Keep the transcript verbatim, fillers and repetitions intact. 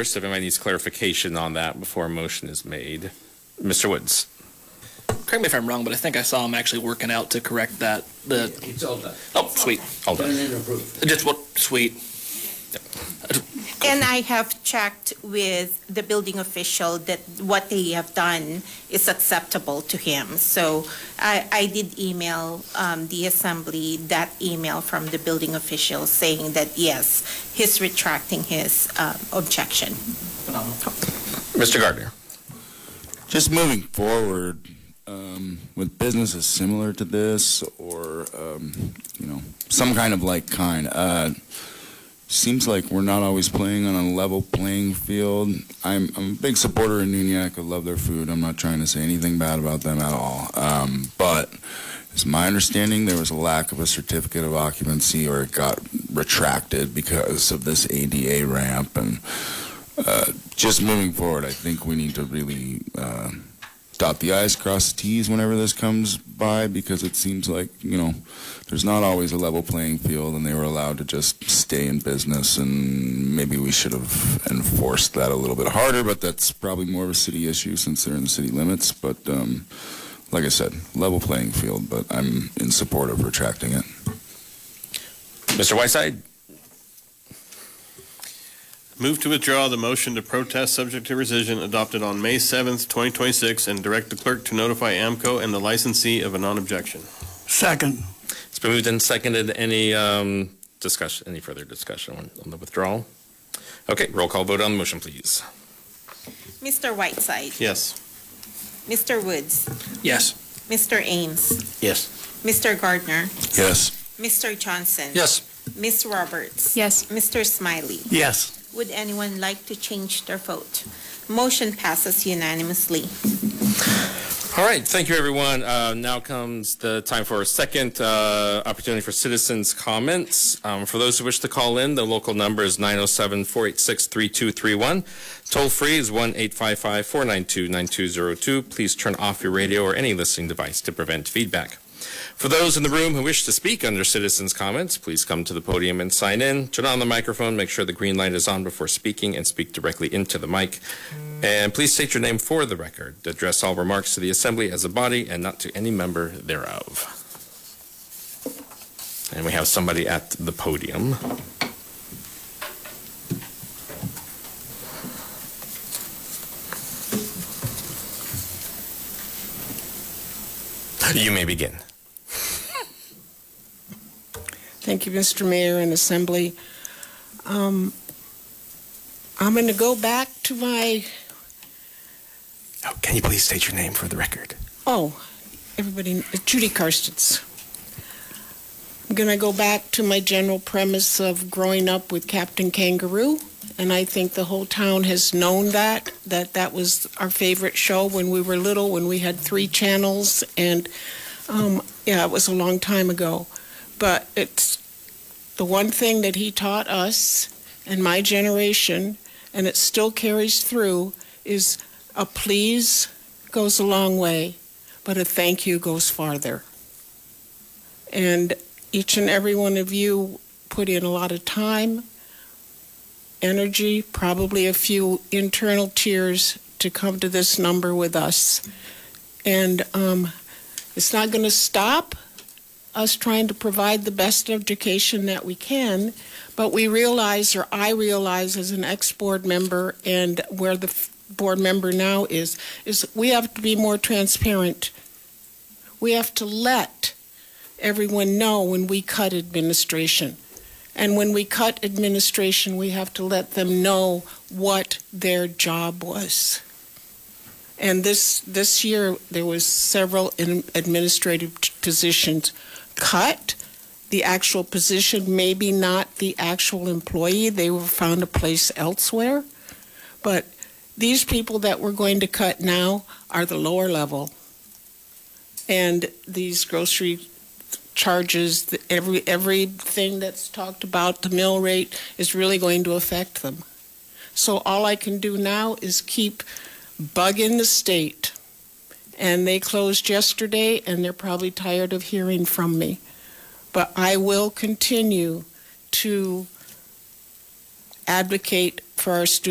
first. If anybody needs clarification on that before a motion is made. Mister Woods. Correct me if I'm wrong, but I think I saw him actually working out to correct that. The It's all done. oh, sweet. All done. Done and approved. Just what sweet. And I have checked with the building official that what they have done is acceptable to him. So I, I did email um, the assembly that email from the building official saying that, yes, he's retracting his um, objection. Phenomenal. Mister Gardner. Just moving forward um, with businesses similar to this, or um, you know, some kind of like kind. Uh, seems like we're not always playing on a level playing field. I'm, I'm a big supporter of Nuniac. I love their food. I'm not trying to say anything bad about them at all. Um, but it's my understanding there was a lack of a certificate of occupancy, or it got retracted because of this A D A ramp. And uh, just moving forward, I think we need to really uh, dot the I's, cross the T's whenever this comes by, because it seems like, you know, there's not always a level playing field, and they were allowed to just stay in business, and maybe we should have enforced that a little bit harder, but that's probably more of a city issue since they're in the city limits. But um, like I said, level playing field, but I'm in support of retracting it. Mister Whiteside. Move to withdraw the motion to protest subject to rescission adopted on May seventh, twenty twenty-six, and direct the clerk to notify AMCO and the licensee of a non-objection. Second. It's been moved and seconded. Any um, discussion, any further discussion on, on the withdrawal? Okay, roll call vote on the motion, please. Mister Whiteside. Yes. Mister Woods. Yes. Mister Ames. Yes. Mister Gardner. Yes. Mister Johnson. Yes. Miss Roberts. Yes. Mister Smiley. Yes. Would anyone like to change their vote? Motion passes unanimously. All right, thank you, everyone. Uh, now comes the time for a second uh, opportunity for citizens' comments. Um, for those who wish to call in, the local number is nine oh seven, four eight six, three two three one. Toll free is one eight five five, four nine two, nine two zero two. Please turn off your radio or any listening device to prevent feedback. For those in the room who wish to speak under citizens' comments, please come to the podium and sign in. Turn on the microphone, make sure the green light is on before speaking, and speak directly into the mic. And please state your name for the record. Address all remarks to the Assembly as a body and not to any member thereof. And we have somebody at the podium. You may begin. Thank you, Mister Mayor and Assembly. Um, I'm going to go back to my... Oh, can you please state your name for the record? Oh, everybody, Judy Karstens. I'm going to go back to my general premise of growing up with Captain Kangaroo, and I think the whole town has known that, that that was our favorite show when we were little, when we had three channels, and um, yeah, it was a long time ago. But it's the one thing that he taught us and my generation, and it still carries through, is a please goes a long way, but a thank you goes farther. And each and every one of you put in a lot of time, energy, probably a few internal tears to come to this number with us. And um, it's not going to stop us trying to provide the best education that we can, but we realize, or I realize as an ex-board member and where the board member now is, is we have to be more transparent. We have to let everyone know when we cut administration. And when we cut administration, we have to let them know what their job was. And this, this year, there was several administrative positions cut. The actual position, maybe not the actual employee, they were found a place elsewhere. But these people that we're going to cut now are the lower level. And these grocery charges, every everything that's talked about, the mill rate, is really going to affect them. So all I can do now is keep bugging the state. And they closed yesterday, and they're probably tired of hearing from me. But I will continue to advocate for our students.